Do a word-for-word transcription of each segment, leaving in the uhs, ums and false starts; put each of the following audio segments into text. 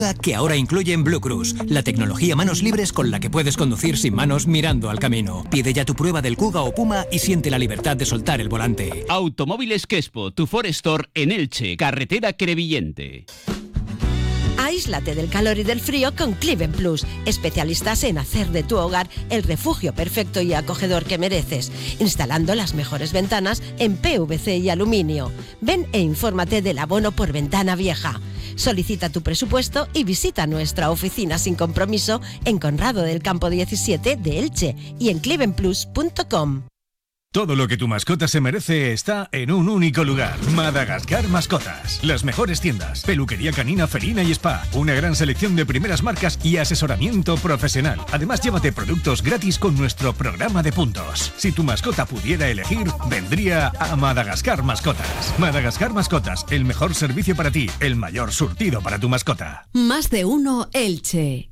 que ahora incluyen Blue Cruise, la tecnología manos libres con la que puedes conducir sin manos mirando al camino. Pide ya tu prueba del Kuga o Puma y siente la libertad de soltar el volante. Automóviles Quespo, tu Forrestor en Elche, carretera Crevillente. Aíslate del calor y del frío con Cliven Plus, especialistas en hacer de tu hogar el refugio perfecto y acogedor que mereces, instalando las mejores ventanas en P V C y aluminio. Ven e infórmate del abono por ventana vieja. Solicita tu presupuesto y visita nuestra oficina sin compromiso en Conrado del Campo diecisiete de Elche y en cliven plus punto com. Todo lo que tu mascota se merece está en un único lugar. Madagascar Mascotas. Las mejores tiendas, peluquería canina, felina y spa. Una gran selección de primeras marcas y asesoramiento profesional. Además, llévate productos gratis con nuestro programa de puntos. Si tu mascota pudiera elegir, vendría a Madagascar Mascotas. Madagascar Mascotas, el mejor servicio para ti, el mayor surtido para tu mascota. Más de uno Elche.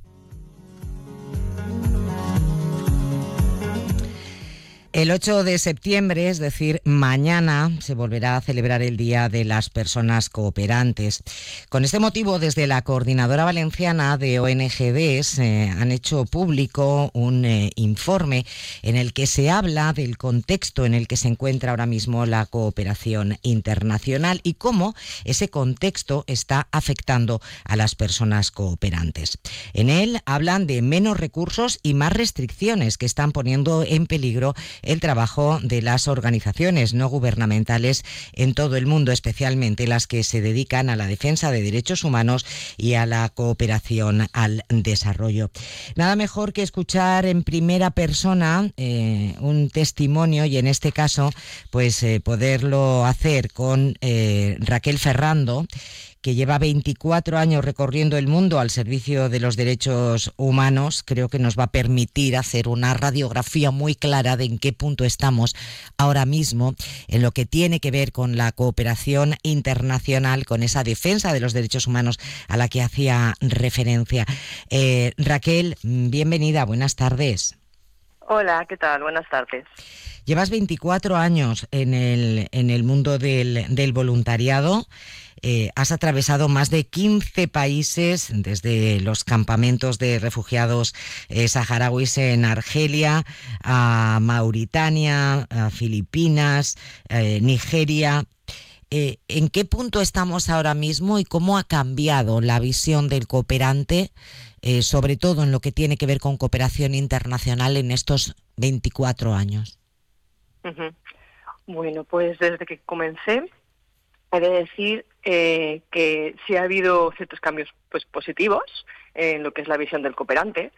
El ocho de septiembre, es decir, mañana, se volverá a celebrar el Día de las Personas Cooperantes. Con este motivo, desde la Coordinadora Valenciana de O N G Ds eh, han hecho público un eh, informe en el que se habla del contexto en el que se encuentra ahora mismo la cooperación internacional y cómo ese contexto está afectando a las personas cooperantes. En él hablan de menos recursos y más restricciones que están poniendo en peligro el trabajo de las organizaciones no gubernamentales en todo el mundo, especialmente las que se dedican a la defensa de derechos humanos y a la cooperación al desarrollo. Nada mejor que escuchar en primera persona eh, un testimonio y en este caso pues eh, poderlo hacer con eh, Raquel Ferrando, que lleva veinticuatro años recorriendo el mundo al servicio de los derechos humanos. Creo que nos va a permitir hacer una radiografía muy clara de en qué punto estamos ahora mismo en lo que tiene que ver con la cooperación internacional, con esa defensa de los derechos humanos a la que hacía referencia. Eh, Raquel, bienvenida, buenas tardes. Hola, ¿qué tal? Buenas tardes. Llevas veinticuatro años en el, en el mundo del, del voluntariado. Eh, has atravesado más de quince países, desde los campamentos de refugiados eh, saharauis en Argelia, a Mauritania, a Filipinas, eh, Nigeria. Eh, ¿En qué punto estamos ahora mismo y cómo ha cambiado la visión del cooperante, eh, sobre todo en lo que tiene que ver con cooperación internacional en estos veinticuatro años? Uh-huh. Bueno, pues desde que comencé, he de decir eh, que sí ha habido ciertos cambios pues positivos en lo que es la visión del cooperante.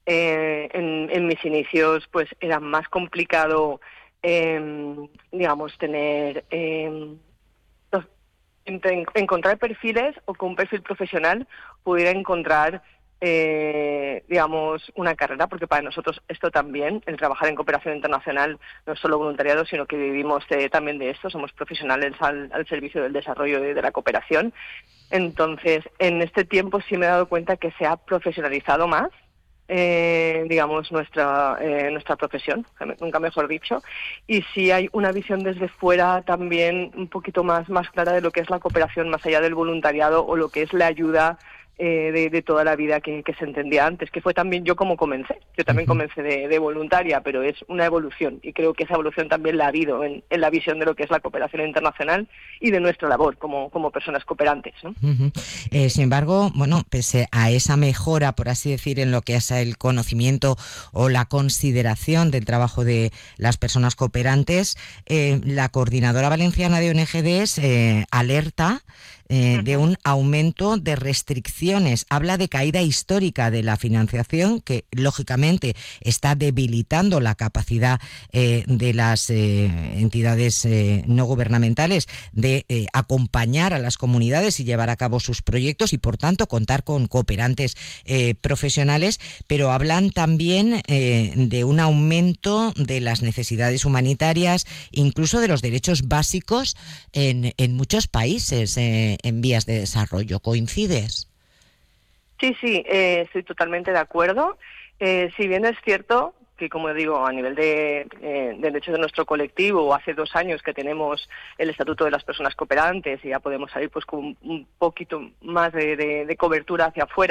Eh, en, en mis inicios pues era más complicado, eh, digamos, tener... Eh, en, encontrar perfiles o que un perfil profesional pudiera encontrar Eh, digamos, una carrera, porque para nosotros esto también, el trabajar en cooperación internacional, no es solo voluntariado, sino que vivimos de, también de esto, somos profesionales al, al servicio del desarrollo y de la cooperación. Entonces, en este tiempo sí me he dado cuenta que se ha profesionalizado más, eh, digamos, nuestra eh, nuestra profesión, nunca mejor dicho, y sí hay una visión desde fuera también un poquito más, más clara de lo que es la cooperación más allá del voluntariado o lo que es la ayuda Eh, de, de toda la vida que, que se entendía antes, que fue también yo como comencé. Yo también comencé de, de voluntaria, pero es una evolución, y creo que esa evolución también la ha habido en, en la visión de lo que es la cooperación internacional y de nuestra labor como, como personas cooperantes, ¿no? Uh-huh. Eh, sin embargo, bueno, pese a esa mejora, por así decir, en lo que es el conocimiento o la consideración del trabajo de las personas cooperantes, eh, la Coordinadora Valenciana de O N G Ds eh, alerta Eh, de un aumento de restricciones. Habla de caída histórica de la financiación que, lógicamente, está debilitando la capacidad eh, de las eh, entidades eh, no gubernamentales de eh, acompañar a las comunidades y llevar a cabo sus proyectos y, por tanto, contar con cooperantes eh, profesionales, pero hablan también eh, de un aumento de las necesidades humanitarias, incluso de los derechos básicos en, en muchos países eh, en vías de desarrollo. ¿Coincides? Sí, sí, eh, estoy totalmente de acuerdo. Eh, si bien es cierto que, como digo, a nivel de, eh, de derechos de nuestro colectivo, hace dos años que tenemos el Estatuto de las Personas Cooperantes y ya podemos salir pues con un poquito más de, de, de cobertura hacia afuera,